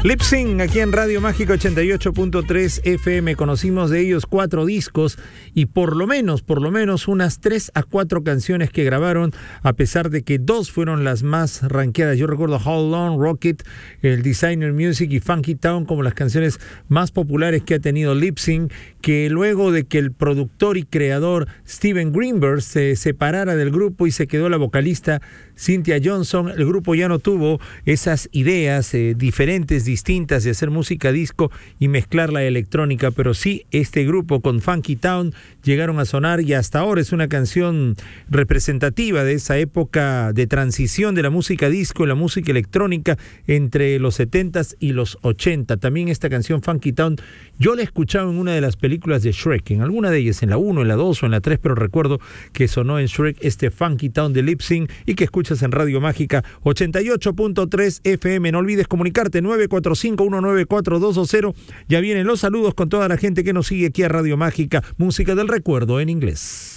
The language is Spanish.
Lip Sync aquí en Radio Mágica 88.3 FM. Conocimos de ellos 4 discos y por lo menos unas 3 a 4 canciones que grabaron, a pesar de que 2 fueron las más rankeadas. Yo recuerdo Hold On, Rocket, el Designer Music y Funky Town como las canciones más populares que ha tenido Lip Sync, que luego de que el productor y creador Steven Greenberg se separara del grupo y se quedó la vocalista Cynthia Johnson, el grupo ya no tuvo esas ideas diferentes, distintas de hacer música disco y mezclar la electrónica, pero sí este grupo con Funky Town llegaron a sonar y hasta ahora es una canción representativa de esa época de transición de la música disco y la música electrónica entre los 70s y los 80. También esta canción Funky Town yo la he escuchado en una de las películas de Shrek, en alguna de ellas, en la 1, en la 2 o en la 3, pero recuerdo que sonó en Shrek este Funky Town de Lip Sync y que escuchas en Radio Mágica 88.3 FM. No olvides comunicarte 945-194-220. Ya vienen los saludos con toda la gente que nos sigue aquí a Radio Mágica, música del recuerdo en inglés.